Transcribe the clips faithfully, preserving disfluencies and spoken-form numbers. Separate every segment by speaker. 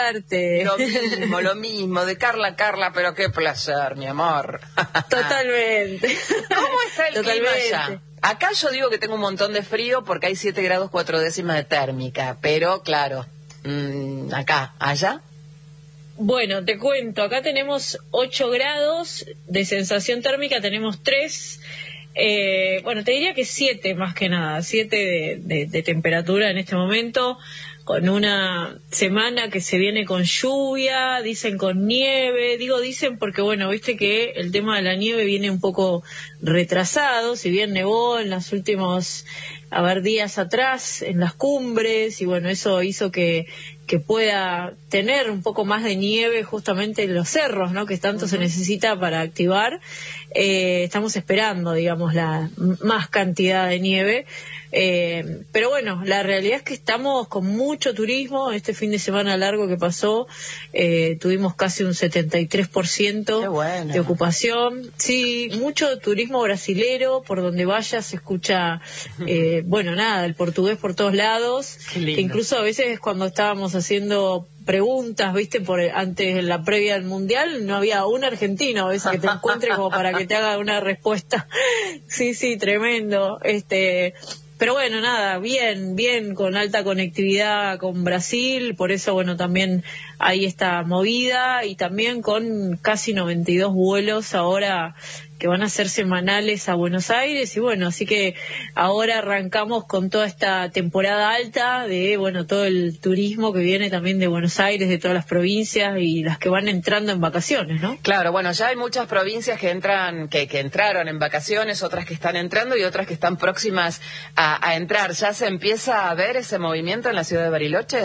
Speaker 1: escucharte.
Speaker 2: Lo mismo, lo mismo, de Carla, Carla, pero qué placer, mi amor.
Speaker 1: Totalmente.
Speaker 2: ¿Cómo está el
Speaker 1: Totalmente.
Speaker 2: clima allá? Acá yo digo que tengo un montón de frío porque hay siete grados cuatro décimas de térmica, pero claro, mmm, acá, allá.
Speaker 1: Bueno, te cuento, acá tenemos ocho grados de sensación térmica, tenemos tres, eh, bueno, te diría que siete más que nada, siete de, de, de temperatura en este momento, con una semana que se viene con lluvia, dicen con nieve, digo dicen porque bueno, viste que el tema de la nieve viene un poco retrasado, si bien nevó en los últimos, a ver, días atrás, en las cumbres, y bueno, eso hizo que que pueda tener un poco más de nieve justamente en los cerros, ¿no? Que tanto uh-huh. se necesita para activar. Eh, estamos esperando, digamos, la más cantidad de nieve. Eh, pero bueno, la realidad es que estamos con mucho turismo. Este fin de semana largo que pasó, eh, tuvimos casi un setenta y tres por ciento
Speaker 2: bueno.
Speaker 1: de ocupación. Sí, mucho turismo brasilero, por donde vayas se escucha, eh, bueno, nada, el portugués por todos lados, que incluso a veces cuando estábamos haciendo preguntas, viste, por antes en la previa del mundial, no había un argentino a veces que te encuentre como para que te haga una respuesta. Sí, sí, tremendo. Este, pero bueno, nada, bien, bien, con alta conectividad con Brasil, por eso, bueno, también hay esta movida, y también con casi noventa y dos vuelos ahora que van a ser semanales a Buenos Aires, y bueno, así que ahora arrancamos con toda esta temporada alta de, bueno, todo el turismo que viene también de Buenos Aires, de todas las provincias y las que van entrando en vacaciones, ¿no?
Speaker 2: Claro, bueno, ya hay muchas provincias que entran, que, que entraron en vacaciones, otras que están entrando y otras que están próximas a, a entrar. ¿Ya se empieza a ver ese movimiento en la ciudad de Bariloche?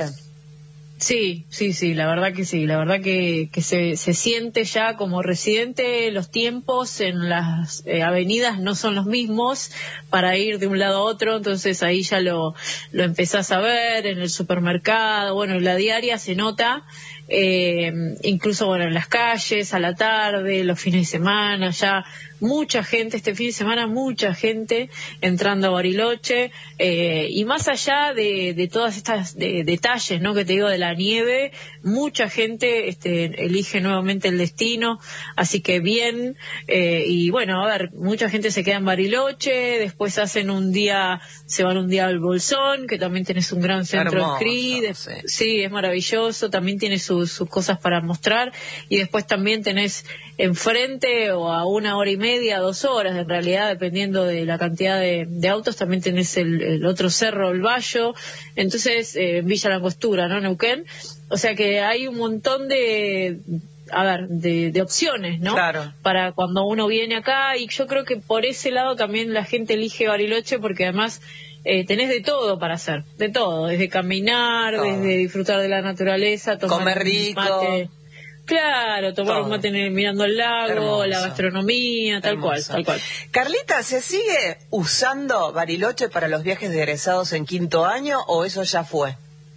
Speaker 1: Sí, sí, sí, la verdad que sí, la verdad que, que se, se siente ya como residente, los tiempos en las eh, avenidas no son los mismos para ir de un lado a otro, entonces ahí ya lo, lo empezás a ver en el supermercado, bueno, en la diaria se nota, eh, incluso bueno en las calles, a la tarde, los fines de semana, ya mucha gente, este fin de semana mucha gente entrando a Bariloche, eh, y más allá de, de todas estas de, detalles, ¿no? Que te digo de la nieve, mucha gente este, elige nuevamente el destino, así que bien, eh, y bueno, a ver, mucha gente se queda en Bariloche, después hacen un día, se van un día al Bolsón, que también tenés un gran centro de esquí, sí. sí, es maravilloso, también tiene sus, sus cosas para mostrar, y después también tenés enfrente o a una hora y media, dos horas en realidad, dependiendo de la cantidad de, de autos, también tenés el, el otro cerro, el Bayo, entonces eh, Villa Langostura, ¿no? Neuquén, o sea que hay un montón de, a ver, de, de opciones, ¿no?
Speaker 2: Claro.
Speaker 1: Para cuando uno viene acá, y yo creo que por ese lado también la gente elige Bariloche, porque además eh, tenés de todo para hacer, de todo, desde caminar, todo. Desde disfrutar de la naturaleza, tomar
Speaker 2: comer rico.
Speaker 1: Mate. Claro, tomar Todo. un mate mirando el lago, Hermoso. la gastronomía, tal Hermoso. cual, tal cual.
Speaker 2: Carlita, ¿se sigue usando Bariloche para los viajes de egresados en quinto año o eso ya fue?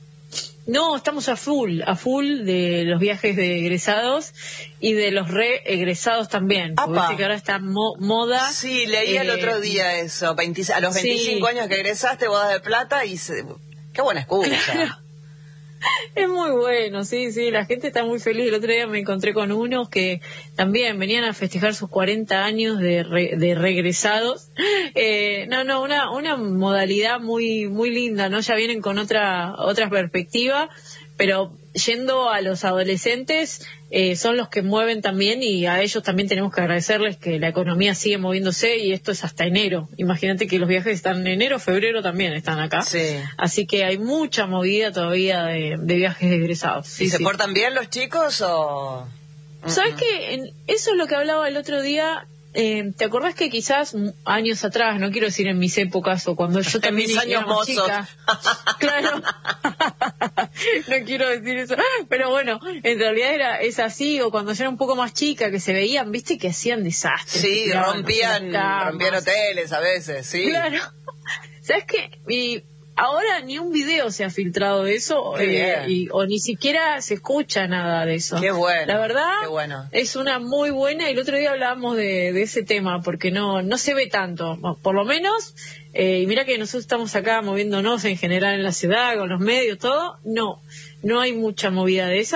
Speaker 1: No, estamos a full, a full de los viajes de egresados y de los re-egresados también. Porque viste que ahora está mo moda.
Speaker 2: Sí, leí eh, el otro día eso, veinte, a los veinticinco sí. años que egresaste, bodas de plata y... Se... ¡Qué buena excusa!
Speaker 1: Es muy bueno, sí, sí, la gente está muy feliz. El otro día me encontré con unos que también venían a festejar sus cuarenta años de, re, de regresados. Eh, no, no, una, una modalidad muy, muy linda, ¿no? Ya vienen con otra, otra perspectiva, pero yendo a los adolescentes, eh, son los que mueven también, y a ellos también tenemos que agradecerles que la economía sigue moviéndose, y esto es hasta enero. Imagínate que los viajes están en enero, febrero también están acá.
Speaker 2: Sí.
Speaker 1: Así que hay mucha movida todavía de, de viajes egresados. Sí,
Speaker 2: ¿Y se
Speaker 1: sí.
Speaker 2: portan bien los chicos o...?
Speaker 1: ¿Sabes uh-uh. qué? En, eso es lo que hablaba el otro día. Eh, ¿Te acordás que quizás años atrás, no quiero decir en mis épocas o cuando yo también
Speaker 2: en mis
Speaker 1: era
Speaker 2: años
Speaker 1: más
Speaker 2: mozos.
Speaker 1: chica, claro, no quiero decir eso, pero bueno, en realidad era es así, o cuando yo era un poco más chica, que se veían, viste, que hacían desastres.
Speaker 2: Sí, rompían, rompían hoteles a veces, sí.
Speaker 1: Claro, ¿sabes qué? Y ahora ni un video se ha filtrado de eso, eh, y, o ni siquiera se escucha nada de eso.
Speaker 2: Qué bueno.
Speaker 1: La verdad,
Speaker 2: qué bueno.
Speaker 1: Es una muy buena, y el otro día hablábamos de, de ese tema, porque no no se ve tanto, por lo menos, eh, y mira que nosotros estamos acá moviéndonos en general en la ciudad, con los medios, todo, no, no hay mucha movida de esa.